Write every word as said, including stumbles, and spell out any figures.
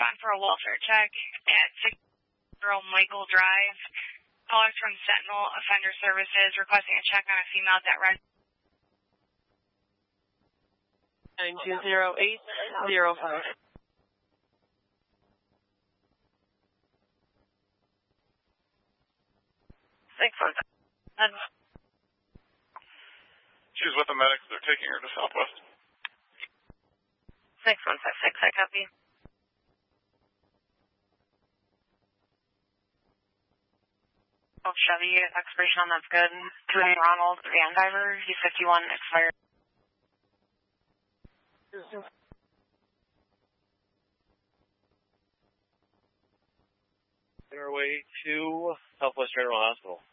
respond for a welfare check at six zero Michael Drive. Callers from Sentinel Offender Services requesting a check on a female that runs nine two zero eight zero five. Thanks for that. She's with the medics. They're taking her to Southwest. six one five six, I copy. Oh, Chevy, expiration on that's good. two A Ronald Van Diver, he's fifty-one, expired. On our way to Southwest General Hospital.